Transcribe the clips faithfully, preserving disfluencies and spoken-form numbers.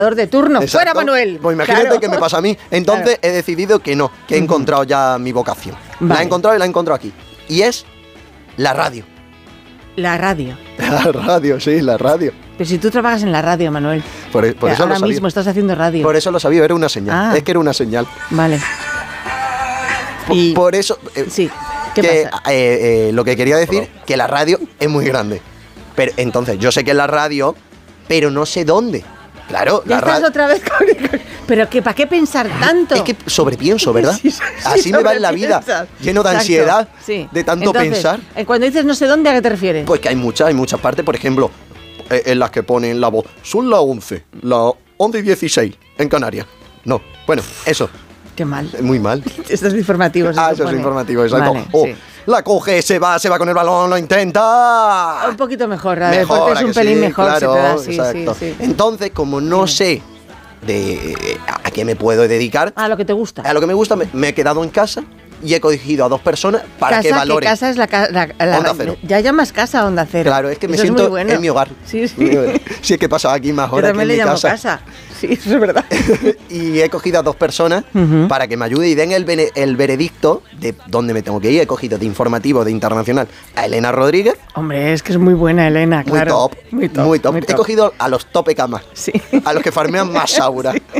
de turno. Exacto. Fuera Manuel. Pues imagínate claro. que me pasa a mí. Entonces claro. he decidido que no, que he uh-huh. encontrado ya mi vocación. Vale. La he encontrado y la he encontrado aquí. Y es la radio. La radio. La radio, sí, la radio. Pero si tú trabajas en la radio, Manuel. Por, por eso ahora lo sabía. mismo estás haciendo radio. Por eso lo sabía, era una señal. Ah. Es que era una señal. Vale. Por, y, por eso... Eh, sí. ¿Qué que, pasa? Eh, eh, lo que quería decir, Perdón. que la radio es muy grande. Pero entonces, yo sé que es la radio, pero no sé dónde. Claro, ya la estás radio... otra vez con... Pero que ¿para qué pensar tanto? Es que sobrepienso, ¿verdad? Sí, sí, sí, Así me va en la vida, lleno de Exacto. ansiedad, sí. de tanto Entonces, pensar. Cuando dices no sé dónde, ¿a qué te refieres? Pues que hay muchas, hay muchas partes, por ejemplo, eh, en las que ponen la voz, son las once, las once y dieciséis en Canarias. No, bueno, eso. Qué mal. Muy mal. Estos informativos. Ah, eso es informativo, exacto. Vale, oh, sí. La coge, se va, se va con el balón, lo intenta. Un poquito mejor, la mejor, deporte es un pelín sí, mejor. Claro, se te da, sí, exacto. Sí, sí. Entonces, como no sí. sé de a qué me puedo dedicar. A lo que te gusta. A lo que me gusta, me, me he quedado en casa y he cogido a dos personas para casa, que valoren. Casa es la, la, la Onda Cero. Ya llamas casa Onda Cero. Claro, es que me Eso siento es bueno. en mi hogar. Sí, sí. Sí, es que he pasado aquí más horas Yo también que en le mi llamo casa. casa. Sí, eso es verdad. Y he cogido a dos personas uh-huh. para que me ayuden y den el, bene, el veredicto de dónde me tengo que ir. He cogido de informativo, de internacional, a Elena Rodríguez. Hombre, es que es muy buena Elena, muy claro. Top, muy top. Muy top. Muy He top. cogido a los tope camas. Sí. A los que farmean más aura. Sí.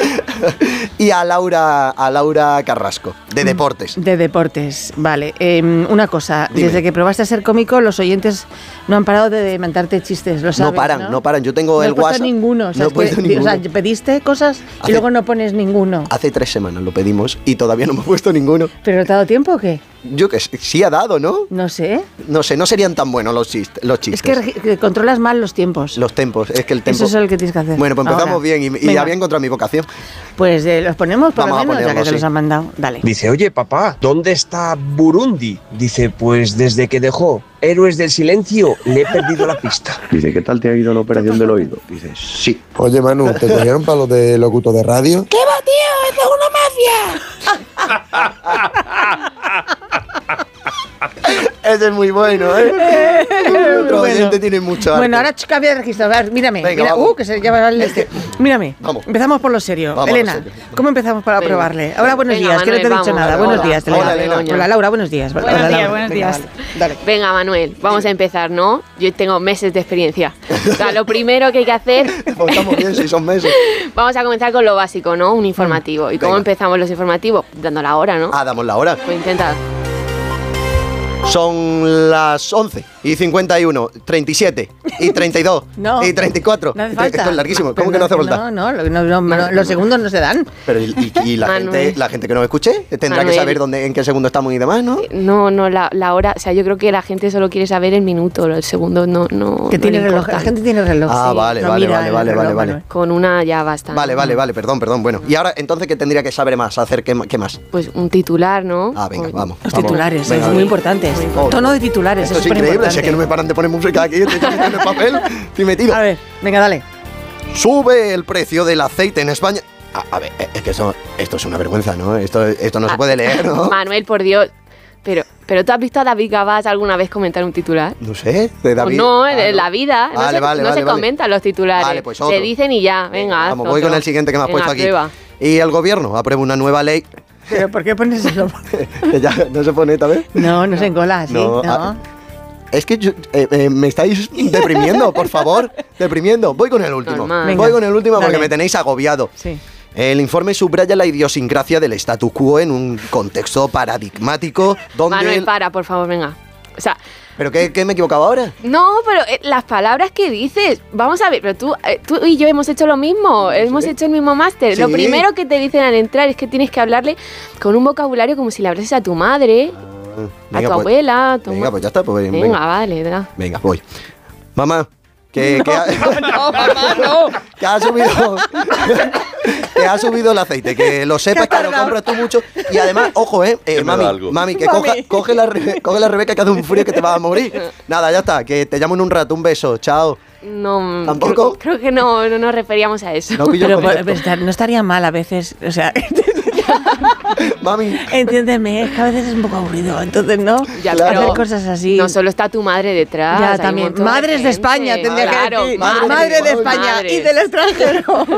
Y a Laura, a Laura Carrasco, de deportes. De deportes, vale. Eh, una cosa, Dime. Desde que probaste a ser cómico, los oyentes no han parado de mandarte chistes, lo sabes, No paran, no, no paran. Yo tengo no el he puesto WhatsApp. ninguno. O sea, no he es que, puesto ninguno. O sea, pediste cosas hace, y luego no pones ninguno. Hace tres semanas lo pedimos y todavía no me he puesto ninguno. ¿Pero no te ha dado tiempo o qué? Yo que sí ha dado, ¿no? No sé. No sé, no serían tan buenos los chistes. Los chistes. Es que, que controlas mal los tiempos. Los tempos, es que el tempo... Eso es el que tienes que hacer. Bueno, pues empezamos Ahora. bien y, y había encontrado mi vocación. Pues eh, los ponemos por Vamos lo menos, a ponerlo, ya que te sí. los han mandado. Dale. Dice, oye papá, ¿dónde está Burundi? Dice, pues desde que dejó Héroes del Silencio le he perdido la pista. Dice, ¿qué tal te ha ido la operación del oído? Dice, sí. Oye Manu, ¿te cogieron para los de locuto de radio? ¿Qué va, tío? ¡Esto es una mafia! Ese es muy bueno, ¿eh? Eh, Otro bueno. oyente tiene mucho arte. Bueno, ahora cambia de registro. A ver, mírame. Venga, mira, vamos. uh, que se llama el este. Mírame. Vamos. Empezamos por lo serio. Vamos a lo Elena, serio. ¿cómo empezamos para Venga. probarle? Ahora, buenos Venga, días, que no te he Manuel, dicho vamos. nada. Hola, Buenos días, hola, Elena. Elena. Hola, Hola, Laura, buenos días. Buenos Hola, días, Laura. buenos Venga, días. vale. Dale. Venga, Manuel, vamos a empezar, ¿no? Yo tengo meses de experiencia. O sea, lo primero que hay que hacer... Pues estamos bien, si son meses. Vamos a comenzar con lo básico, ¿no? Un informativo. ¿Y cómo Venga. empezamos los informativos? Dando la hora, ¿no? Ah, damos la hora. Pues intenta. Son las once y cincuenta y uno, treinta y siete y treinta y dos No. y treinta y cuatro. No hace falta. Esto es larguísimo. Pero ¿Cómo que no hace falta? No, no, lo- no, no, no, los segundos no se dan. Pero y, y- y la, Manuel. gente, la gente que nos escuche tendrá Manuel. que saber dónde, en qué segundo estamos y demás, ¿no? No, no, la, la hora... O sea, yo creo que la gente solo quiere saber el minuto. El segundo no... no Que no tiene le reloj. importa. La gente tiene reloj. Ah, sí, vale, no vale, mira vale, el vale, reloj, vale, vale. Manuel. Con una ya basta. Vale, vale, vale, perdón, perdón. Bueno, y ahora entonces, ¿qué tendría que saber más? ¿Hacer qué, qué más? Pues un titular, ¿no? Ah, venga, O- vamos. Los vamos. titulares, Venga, es muy importante. Oh, Tono de titulares, Esto es súper increíble, si importante. es que no me paran de poner música aquí, estoy metiendo el papel, estoy metido. A ver, venga, dale. Sube el precio del aceite en España. A, a ver, es que eso, esto es una vergüenza, ¿no? Esto, esto no se Ah, puede leer, ¿no? Manuel, por Dios. Pero, pero ¿tú has visto a David Gabás alguna vez comentar un titular? No sé, de David. Pues no, en Ah, la vida. No Vale, se, vale, no vale, se vale. comentan los titulares. Vale, pues se otro. dicen y ya. Venga, haz Vamos, voy otro. con el siguiente que me has Venga, puesto aquí. prueba. Y el gobierno aprueba una nueva ley. ¿Pero por qué pones eso? Que ya no se pone esta vez. No, no se encola, ¿sí? No, No. ah, Es que yo- eh, eh, me estáis deprimiendo, por favor. Deprimiendo. Voy con el último. Normal. Venga, Voy con el último porque dale. me tenéis agobiado. Sí. El informe subraya la idiosincrasia del statu quo en un contexto paradigmático donde... Manuel, el- para, por favor, venga. O sea, ¿Pero qué, qué me he equivocado ahora? no, pero eh, las palabras que dices, vamos a ver, pero tú, eh, tú y yo hemos hecho lo mismo, hemos hecho el mismo máster. Lo Sí. primero que te dicen al entrar es que tienes que hablarle con un vocabulario como si le hablases a tu madre, a tu pues- abuela, a tu Venga, ma- pues ya está. Pues, Venga, venga. vale, venga. Venga, voy. Mamá, que, que, ha, No, mamá, no. que ha subido que ha subido el aceite, que lo sepas, que lo compras tú mucho. Y además, ojo, eh, eh, Que me da mami, algo. mami, que Mami. coja, coge, la, Rebe- coge la Rebeca, que hace un frío que te vas a morir. Nada, ya está, que te llamo en un rato, un beso, chao. No, ¿Tampoco? Creo, creo que no, no nos referíamos a eso. No pillo Pero, el pues, concepto. pues, no estaría mal a veces, o sea, Mami, entiéndeme, es que a veces es un poco aburrido, entonces no, Ya, hacer pero cosas así. No solo está tu madre detrás. Ya, hay un también. montón Madres de gente. España, tendría Claro, que decir. madres Madre de España madres. y del extranjero.